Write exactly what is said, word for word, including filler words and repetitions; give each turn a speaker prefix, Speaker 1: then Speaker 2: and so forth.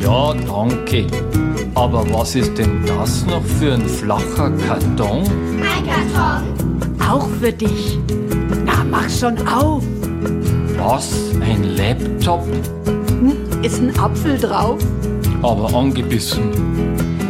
Speaker 1: Ja, danke. Aber was ist denn das noch für ein flacher Karton?
Speaker 2: Ein Karton?
Speaker 3: Auch für dich. Na, mach schon auf.
Speaker 1: Was? Ein Laptop?
Speaker 3: Hm, ist ein Apfel drauf?
Speaker 1: Aber angebissen.